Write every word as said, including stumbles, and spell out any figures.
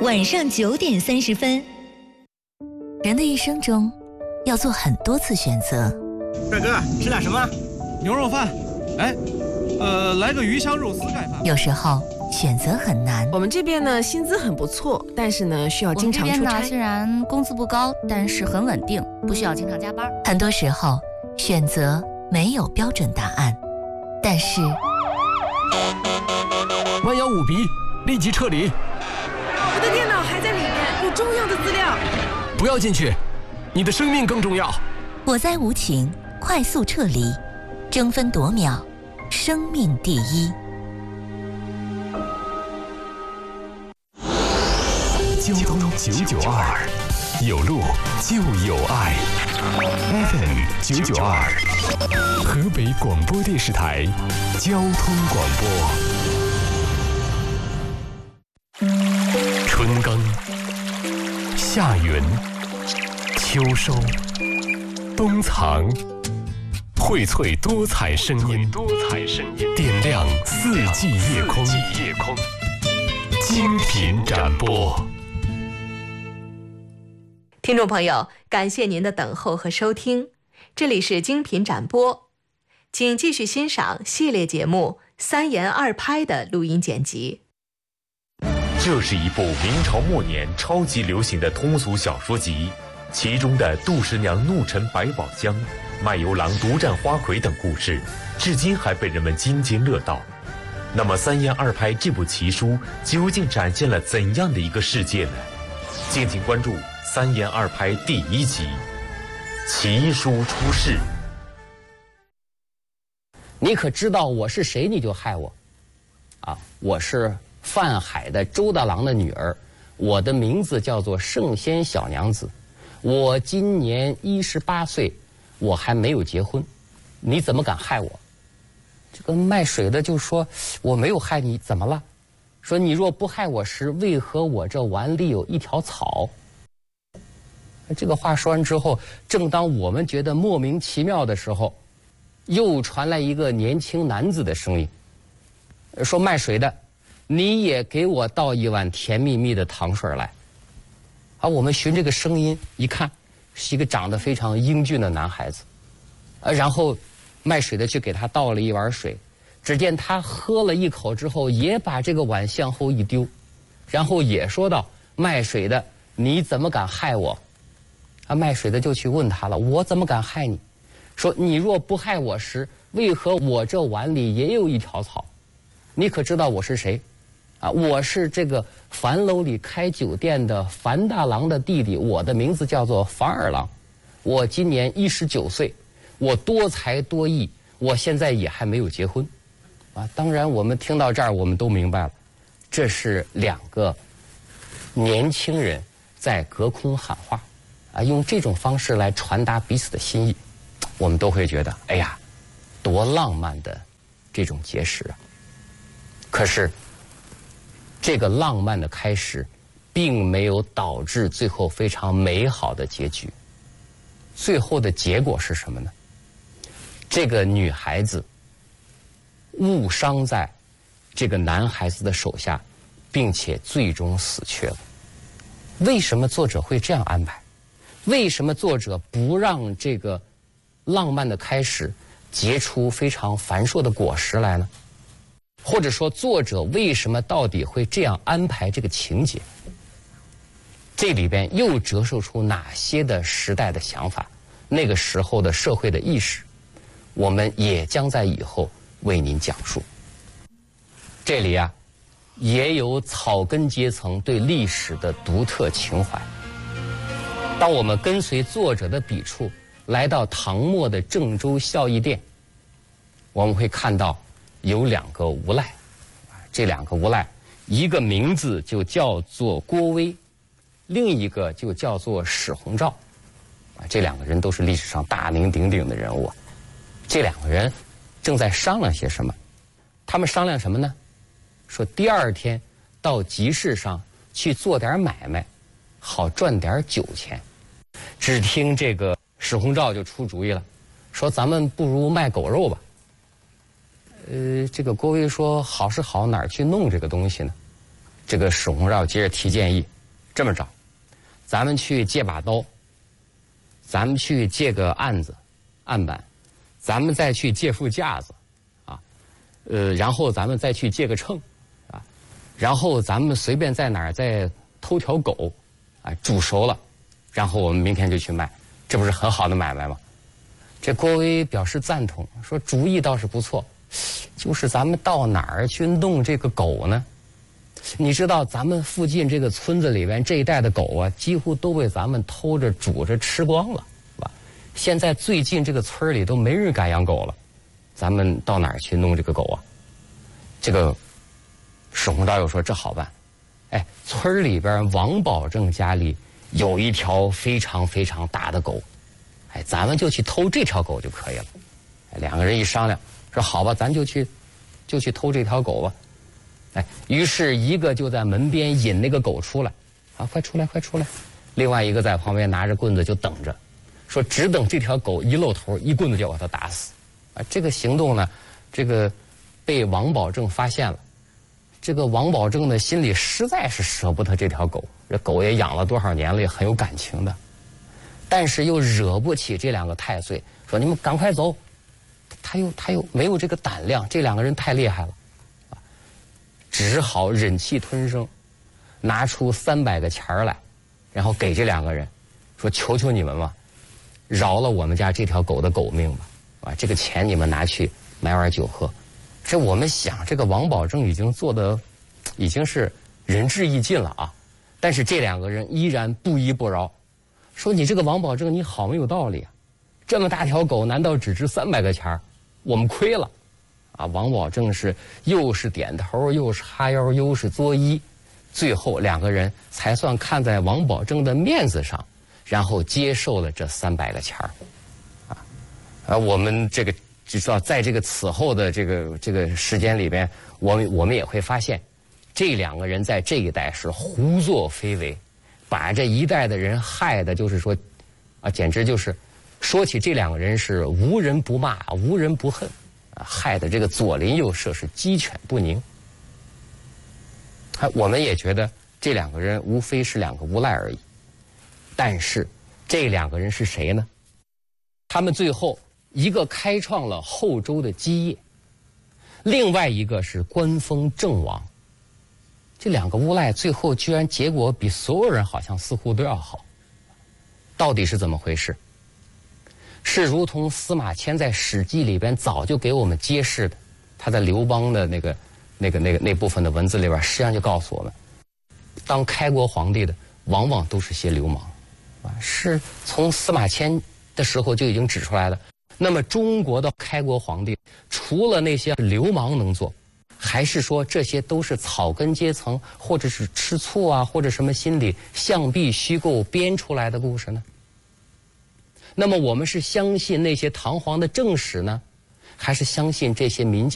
晚上九点三十分。人的一生中，要做很多次选择。 帅哥，吃点什么？ 牛肉饭。哎，呃，来个鱼香肉丝盖饭。 有时候选择很难。 我们这边呢，薪资很不错，但是呢，需要经常出差。 我们这边呢，虽然工资不高，但是很稳定，不需要经常加班。 很多时候，选择没有标准答案，但是弯腰五鼻，立即撤离。 我的电脑还在里面，有重要的资料。 不要进去，你的生命更重要。 火灾无情，快速撤离，争分夺秒，生命第一。 交通九九二，有路就有爱。F M 九九二，河北广播电视台交通广播。春耕、夏耘、秋收、冬藏，荟萃多彩声音，多彩声音，点亮四季夜空，夜空，精品展播。 听众朋友，感谢您的等候和收听，这里是精品展播，请继续欣赏系列节目《三言二拍》的录音剪辑。 这是一部明朝末年超级流行的通俗小说集，其中的杜十娘怒沉百宝箱、卖油郎独占花魁等故事，至今还被人们津津乐道。那么《三言二拍》这部奇书究竟展现了怎样的一个世界呢？敬请关注《三言二拍》第一集《奇书出世》。 你可知道我是谁？你就害我啊！我是范海的周大郎的女儿，我的名字叫做圣仙小娘子，我今年一十八岁，我还没有结婚，你怎么敢害我？这个卖水的就说我没有害你，怎么了？说你若不害我时，为何我这碗里有一条草？这个话说完之后，正当我们觉得莫名其妙的时候，又传来一个年轻男子的声音，说卖水的，你也给我倒一碗甜蜜蜜的糖水来。啊，我们循这个声音一看，是一个长得非常英俊的男孩子。呃，然后卖水的去给他倒了一碗水，只见他喝了一口之后，也把这个碗向后一丢，然后也说道：“卖水的，你怎么敢害我？”啊，卖水的就去问他了：“我怎么敢害你？说你若不害我时，为何我这碗里也有一条草？你可知道我是谁？啊，我是这个樊楼里开酒店的樊大郎的弟弟，我的名字叫做樊二郎，我今年一十九岁，我多才多艺，我现在也还没有结婚。”啊，当然我们听到这儿，我们都明白了，这是两个年轻人在隔空喊话，啊，用这种方式来传达彼此的心意，我们都会觉得，哎呀，多浪漫的这种结识啊！可是，这个浪漫的开始，并没有导致最后非常美好的结局。最后的结果是什么呢？这个女孩子误伤在这个男孩子的手下，并且最终死去了。为什么作者会这样安排？为什么作者不让这个浪漫的开始结出非常繁硕的果实来呢？或者说，作者为什么到底会这样安排这个情节？这里边又折射出哪些的时代的想法，那个时候的社会的意识，我们也将在以后为您讲述。这里啊，也有草根阶层对历史的独特情怀。当我们跟随作者的笔触来到唐末的郑州孝义殿，我们会看到有两个无赖，这两个无赖，一个名字就叫做郭威，另一个就叫做史鸿照。啊，这两个人都是历史上大名鼎鼎的人物。这两个人正在商量些什么？他们商量什么呢？说第二天到集市上去做点买卖，好赚点酒钱。只听这个史鸿照就出主意了，说咱们不如卖狗肉吧。呃，这个郭威说好是好，哪儿去弄这个东西呢？这个史鸿照接着提建议， 这么着，咱们去借把刀，咱们去借个案子、案板，咱们再去借副架子，啊，呃，然后咱们再去借个秤，啊，然后咱们随便在哪儿再偷条狗，啊，煮熟了，然后我们明天就去卖，这不是很好的买卖吗？这郭威表示赞同，说主意倒是不错，就是咱们到哪儿去弄这个狗呢？你知道咱们附近这个村子里边这一带的狗啊，几乎都被咱们偷着煮着吃光了，是吧？现在最近这个村里都没人敢养狗了，咱们到哪儿去弄这个狗啊？这个史洪昭又说这好办，哎，村里边王保正家里有一条非常非常大的狗，哎，咱们就去偷这条狗就可以了。哎，两个人一商量，说好吧，咱就去就去偷这条狗吧。哎，于是一个就在门边引那个狗出来，啊，快出来，快出来！另外一个在旁边拿着棍子就等着，说只等这条狗一露头，一棍子就把它打死。啊，这个行动呢，这个被王保正发现了。这个王保正呢，心里实在是舍不得这条狗，这狗也养了多少年了，也很有感情的，但是又惹不起这两个太岁，说你们赶快走。他又他又没有这个胆量，这两个人太厉害了。只好忍气吞声，拿出三百个钱儿来，然后给这两个人，说：“求求你们吧，饶了我们家这条狗的狗命吧！啊，这个钱你们拿去买碗酒喝。”这我们想，这个王保正已经做的已经是仁至义尽了啊，但是这两个人依然不依不饶，说：“你这个王保正，你好没有道理啊！这么大条狗，难道只值三百个钱儿？我们亏了。”啊，王保正是又是点头，又是哈腰，又是作揖，最后两个人才算看在王保正的面子上，然后接受了这三百个钱儿。啊，啊，我们这个知道，在这个此后的这个这个时间里边，我们我们也会发现，这两个人在这一代是胡作非为，把这一代的人害的，就是说，啊，简直就是说起这两个人是无人不骂，无人不恨。害得这个左邻右舍是鸡犬不宁。我们也觉得这两个人无非是两个无赖而已，但是这两个人是谁呢？他们最后一个开创了后周的基业，另外一个是官封郑王。这两个无赖最后居然结果比所有人好像似乎都要好，到底是怎么回事？是如同司马迁在《史记》里边早就给我们揭示的，他在刘邦的那个、那个、那个那部分的文字里边，实际上就告诉我们，当开国皇帝的往往都是些流氓，啊，是从司马迁的时候就已经指出来的。那么中国的开国皇帝，除了那些流氓能做，还是说这些都是草根阶层，或者是吃醋啊，或者什么心理象壁虚构编出来的故事呢？那么我们是相信那些堂皇的正史呢，还是相信这些民间